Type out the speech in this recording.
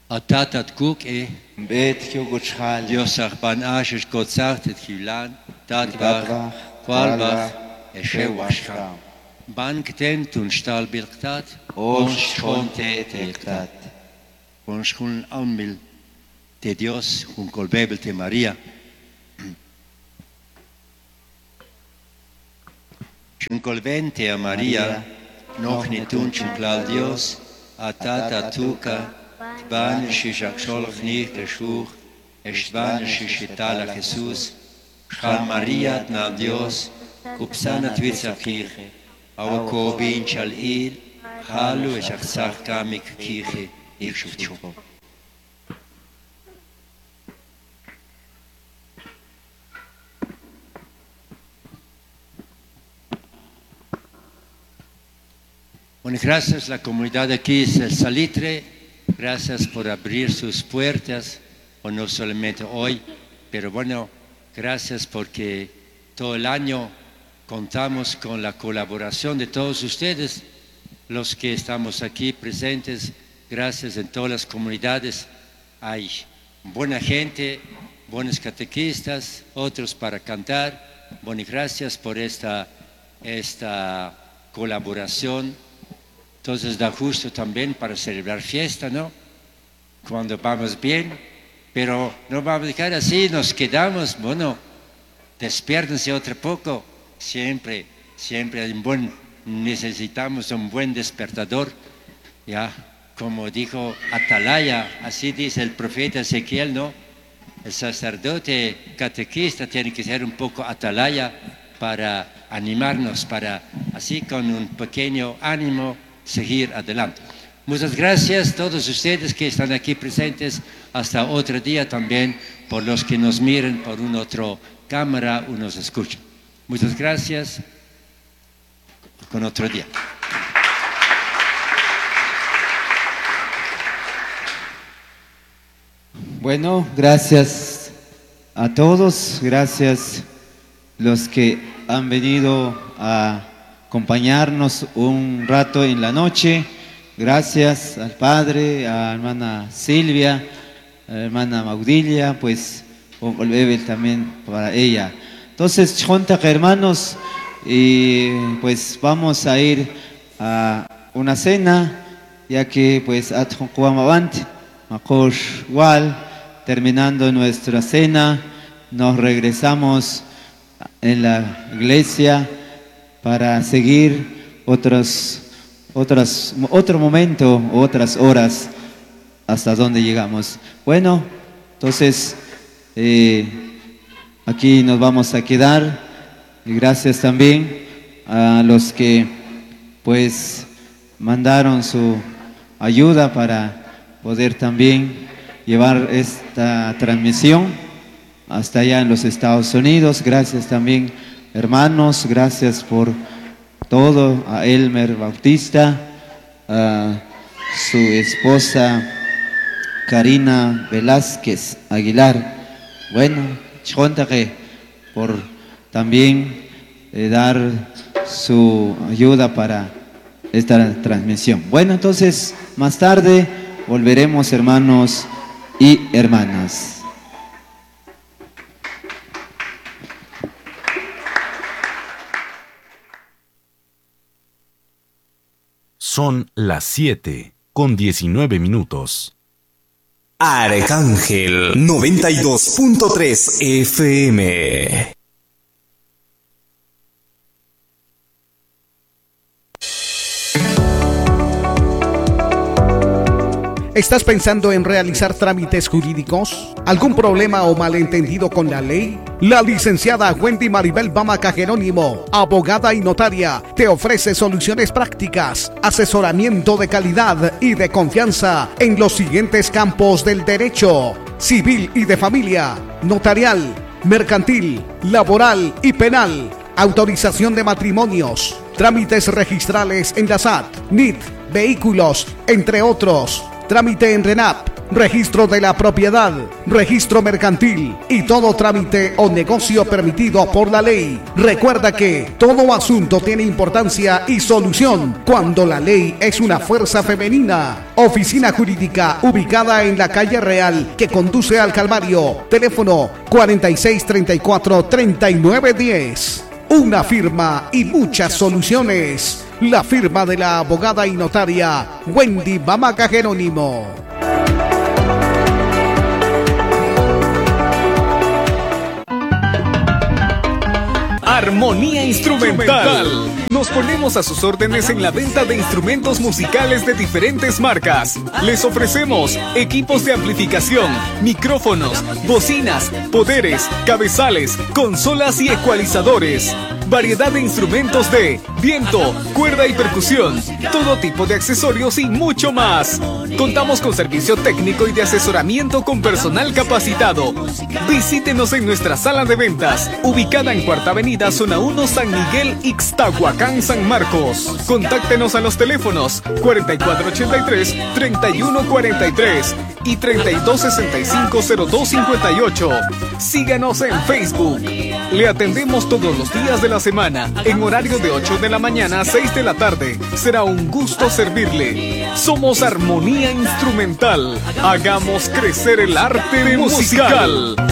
Atatat kuk Bet Kyuguchal, Diosach ban ashes God sagt et Hilan, Tatvach, Tatvach, Qualbach, Eshewashka, Eshewashka. Ban ktent und Stahl bilktat, Onsh Chonte Tektat, Onshkun Aumil de Dios, un colbebel de María. Un colvente a María, noch nicht unchen klal Dios, Atata tuka, Banisch akscholch nicht geschuch, Estvanisch itala Jesus, Schal Maria na Dios, Kupsana twitza kirche, Awa kobin chal il, Halu es achsach kamik kirche, ich schuftschu. Bueno, gracias a la comunidad aquí, el Salitre, gracias por abrir sus puertas, o no solamente hoy, pero bueno, gracias porque todo el año contamos con la colaboración de todos ustedes, los que estamos aquí presentes, gracias en todas las comunidades, hay buena gente, buenos catequistas, otros para cantar, bueno, y gracias por esta colaboración. Entonces da justo también para celebrar fiesta, ¿no? Cuando vamos bien, pero no vamos a dejar así, nos quedamos, bueno, despiértense otro poco, siempre necesitamos un buen despertador, ya, como dijo Atalaya, así dice el profeta Ezequiel, ¿no? El sacerdote catequista tiene que ser un poco atalaya para animarnos, para así con un pequeño ánimo, seguir adelante. Muchas gracias a todos ustedes que están aquí presentes. Hasta otro día también, por los que nos miren por una otra cámara o nos escuchan. Muchas gracias. Con otro día. Bueno, gracias a todos, gracias los que han venido a acompañarnos un rato en la noche. Gracias al Padre, a hermana Silvia, a hermana Maudilia, pues un bebé también para ella. Entonces, junta hermanos, y pues vamos a ir a una cena, ya que pues terminando nuestra cena, nos regresamos en la iglesia para seguir otro momento, otras horas, hasta donde llegamos. Bueno, entonces aquí nos vamos a quedar. Y gracias también a los que pues mandaron su ayuda para poder también llevar esta transmisión hasta allá en los Estados Unidos. Gracias también, hermanos, gracias por todo, a Elmer Bautista, a su esposa Karina Velázquez Aguilar. Bueno, por también dar su ayuda para esta transmisión. Bueno, entonces más tarde volveremos, hermanos y hermanas. Son las 7:19. Arcángel 92.3 FM. ¿Estás pensando en realizar trámites jurídicos? ¿Algún problema o malentendido con la ley? La licenciada Wendy Maribel Bamaca Jerónimo, abogada y notaria, te ofrece soluciones prácticas, asesoramiento de calidad y de confianza en los siguientes campos del derecho: civil y de familia, notarial, mercantil, laboral y penal, autorización de matrimonios, trámites registrales en la SAT, NIT, vehículos, entre otros. Trámite en RENAP, registro de la propiedad, registro mercantil y todo trámite o negocio permitido por la ley. Recuerda que todo asunto tiene importancia y solución cuando la ley es una fuerza femenina. Oficina Jurídica ubicada en la calle Real que conduce al Calvario. Teléfono 4634-3910. Una firma y muchas soluciones. La firma de la abogada y notaria Wendy Bamaca Jerónimo. Armonía Instrumental. Nos ponemos a sus órdenes en la venta de instrumentos musicales de diferentes marcas. Les ofrecemos equipos de amplificación, micrófonos, bocinas, poderes, cabezales, consolas y ecualizadores. Variedad de instrumentos de viento, cuerda y percusión, todo tipo de accesorios y mucho más. Contamos con servicio técnico y de asesoramiento con personal capacitado. Visítenos en nuestra sala de ventas, ubicada en Cuarta Avenida, Zona 1, San Miguel, Ixtahuacán, San Marcos. Contáctenos a los teléfonos 4483-3143 y 3265-0258. Síganos en Facebook. Le atendemos todos los días de la semana, en horario de 8 de la mañana a 6 de la tarde. Será un gusto servirle. Somos Armonía Instrumental. Hagamos crecer el arte musical.